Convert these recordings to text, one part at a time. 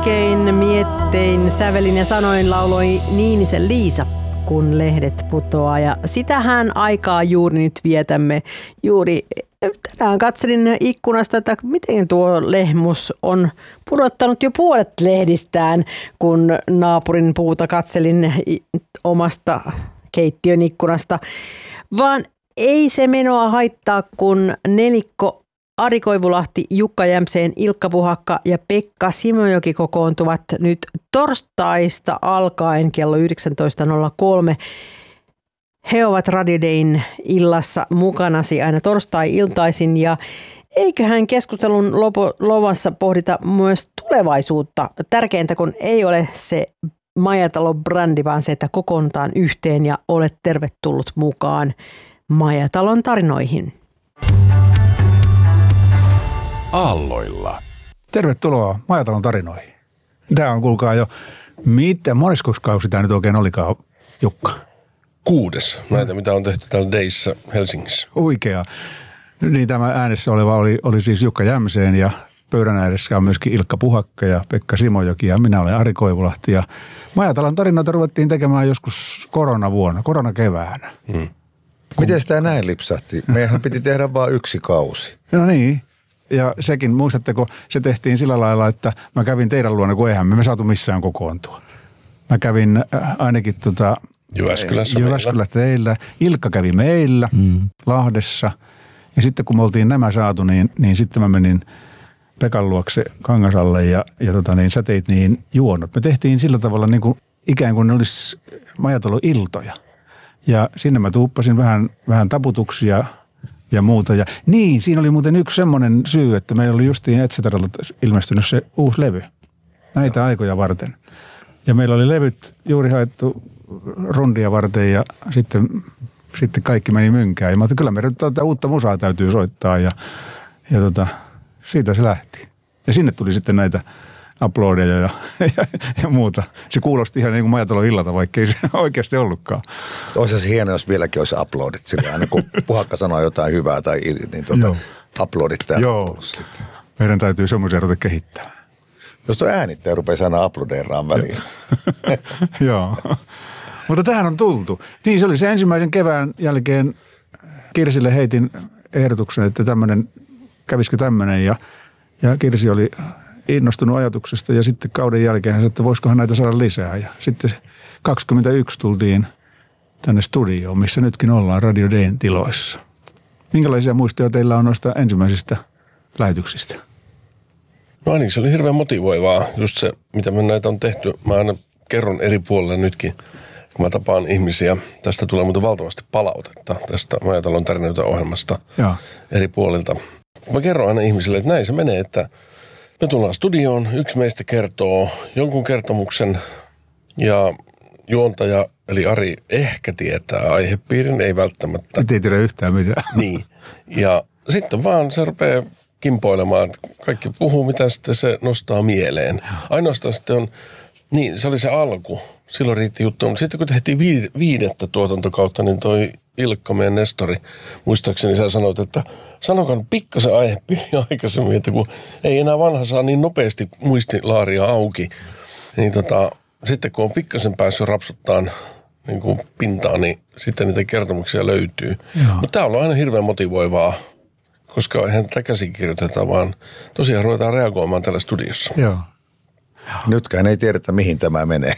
Oikein miettein, sävelin ja sanoin lauloi Niinisen Liisa, kun lehdet putoaa. Ja sitähän aikaa juuri nyt vietämme. Juuri tänään katselin ikkunasta, että miten tuo lehmus on pudottanut jo puolet lehdistään, kun naapurin puuta katselin omasta keittiön ikkunasta. Vaan ei se menoa haittaa, kun nelikko Ari Koivulahti, Jukka Jämseen, Ilkka Puhakka ja Pekka Simojoki kokoontuvat nyt torstaista alkaen kello 19.03. He ovat Radio Dayn illassa mukanasi aina torstai-iltaisin ja eiköhän keskustelun lomassa pohdita myös tulevaisuutta. Tärkeintä kun ei ole se Majatalo-brändi, vaan se, että kokoonnutaan yhteen ja olet tervetullut mukaan Majatalon tarinoihin. Aalloilla. Tervetuloa Majatalon tarinoihin. Tämä on, kuulkaa jo, mitä moneskoskausi tämä nyt oikein olikaan, Jukka? 6. Näitä, mitä on tehty täällä Dayssä Helsingissä. Oikea. Niin tämä äänessä oleva oli siis Jukka Jämseen ja pöydän ääressä on myöskin Ilkka Puhakka ja Pekka Simojoki ja minä olen Ari Koivulahti. Ja Majatalon tarinoita ruvettiin tekemään joskus koronakeväänä. Miten sitä näin lipsahti? Meidän piti tehdä vain yksi kausi. No niin. Ja sekin, muistatteko, se tehtiin sillä lailla, että mä kävin teidän luona, kun eihän me saatu missään kokoontua. Mä kävin ainakin Jyväskylässä teillä. Ilkka kävi meillä Lahdessa. Ja sitten kun me oltiin nämä saatu, niin sitten mä menin Pekan luokse Kangasalle ja sä teit niin juonot. Me tehtiin sillä tavalla niin kuin ikään kuin ne olisi Majatalo-iltoja. Ja sinne mä tuuppasin vähän taputuksia ja muuta. Ja niin, siinä oli muuten yksi semmoinen syy, että meillä oli justiin Etseteralta ilmestynyt se uusi levy näitä aikoja varten. Ja meillä oli levyt juuri haettu rundia varten ja sitten kaikki meni mynkään. Ja mä ajattelin, kyllä meidän uutta musaa täytyy soittaa ja siitä se lähti. Ja sinne tuli sitten näitä uploadeja ja muuta. Se kuulosti ihan niin kuin Majatalon illalta, vaikka ei se oikeasti ollutkaan. Olisi se hienoa, jos vieläkin olisi uploadit sille. Aina kun Puhakka sanoo jotain hyvää tai niin uploadit täällä. Joo, meidän täytyy semmoisia ruveta kehittää. Jos tuo äänittäjä rupeaa aina uploadeeraan väliin. Joo, mutta tähän on tultu. Niin, se oli se ensimmäisen kevään jälkeen. Kirsille heitin ehdotuksen, että kävisikö tämmöinen ja Kirsi oli innostunut ajatuksesta ja sitten kauden jälkeen hän sanoi, että voisikohan näitä saada lisää. Ja sitten 21 tultiin tänne studioon, missä nytkin ollaan Radio Dayn tiloissa. Minkälaisia muistoja teillä on noista ensimmäisistä lähetyksistä? No ainakin se oli hirveän motivoivaa, just se, mitä me näitä on tehty. Mä aina kerron eri puolilla nytkin, kun mä tapaan ihmisiä. Tästä tulee muuten valtavasti palautetta tästä Majatalon tarinoita ohjelmasta eri puolilta. Mä kerron aina ihmisille, että näin se menee, että me tullaan studioon, yksi meistä kertoo jonkun kertomuksen ja juontaja, eli Ari, ehkä tietää aihepiirin, ei välttämättä. Nyt ei tiedä yhtään mitään. Niin, ja sitten vaan se rupeaa kimpoilemaan, että kaikki puhuu, mitä sitten se nostaa mieleen. Ainoastaan sitten on, niin se oli se alku, silloin riitti juttu, mutta sitten kun tehtiin 5. tuotantokautta, niin toi Ilkka, meidän nestori, muistaakseni sä sanoit, että sanokaan pikkasen aihepiiri aikaisemmin, että kun ei enää vanha saa niin nopeasti muistilaaria auki, niin sitten kun on pikkasen päässyt rapsuttaan niin kuin pintaan, niin sitten niitä kertomuksia löytyy. Mutta tämä on aina hirveän motivoivaa, koska eihän tätä käsikirjoiteta, vaan tosiaan ruvetaan reagoimaan täällä studiossa. Joo. Nytkään ei tiedetä, mihin tämä menee.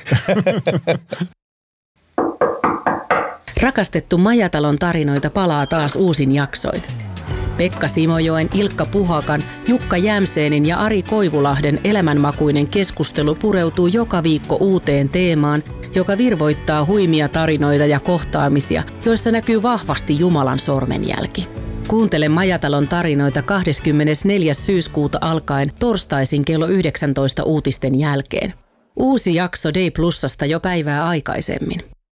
Rakastettu Majatalon tarinoita palaa taas uusin jaksoin. Pekka Simojoen, Ilkka Puhakan, Jukka Jämseenin ja Ari Koivulahden elämänmakuinen keskustelu pureutuu joka viikko uuteen teemaan, joka virvoittaa huimia tarinoita ja kohtaamisia, joissa näkyy vahvasti Jumalan sormenjälki. Kuuntele Majatalon tarinoita 24. syyskuuta alkaen torstaisin kello 19 uutisten jälkeen. Uusi jakso Day Plusasta jo päivää aikaisemmin.